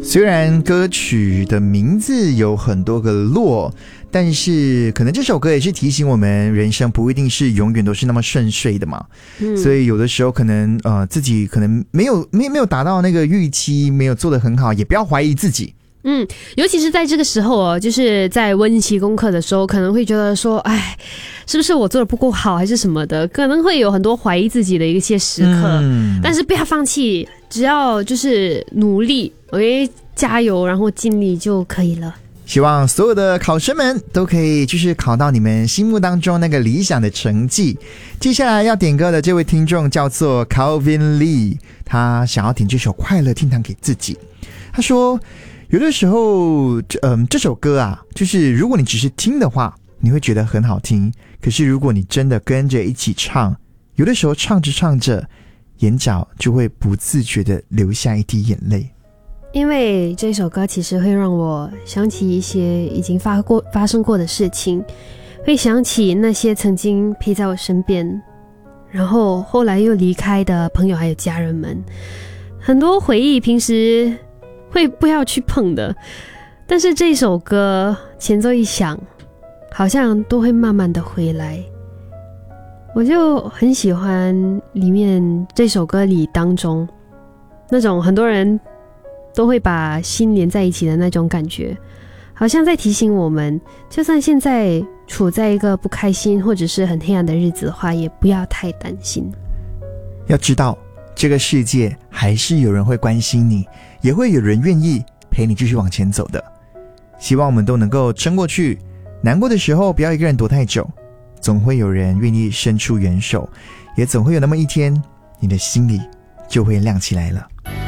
虽然歌曲的名字有很多个落，但是可能这首歌也是提醒我们，人生不一定是永远都是那么顺遂的嘛。所以有的时候可能自己可能没有达到那个预期，没有做得很好，也不要怀疑自己。 尤其是在这个时候哦，就是在温习功课的时候，可能会觉得说，哎，是不是我做的不够好，还是什么的，可能会有很多怀疑自己的一些时刻。但是不要放弃，只要就是努力，OK，加油，然后尽力就可以了。 希望所有的考生们都可以就是考到你们心目当中那个理想的成绩。接下来要点歌的这位听众叫做 Calvin Lee， 他想要点这首快乐天堂给自己。他说有的时候这首歌啊，就是如果你只是听的话，你会觉得很好听，可是如果你真的跟着一起唱，有的时候唱着唱着，眼角就会不自觉地流下一滴眼泪。 因为这首歌其实会让我想起一些已经发生过的事情，会想起那些曾经陪在我身边，然后后来又离开的朋友还有家人们，很多回忆平时会不要去碰的，但是这首歌前奏一响，好像都会慢慢的回来。我就很喜欢里面这首歌里当中那种很多人都会把心连在一起的那种感觉，好像在提醒我们，就算现在处在一个不开心或者是很黑暗的日子的话，也不要太担心。 要知道这个世界还是有人会关心你，也会有人愿意陪你继续往前走的。希望我们都能够撑过去，难过的时候不要一个人躲太久，总会有人愿意伸出援手，也总会有那么一天，你的心里就会亮起来了。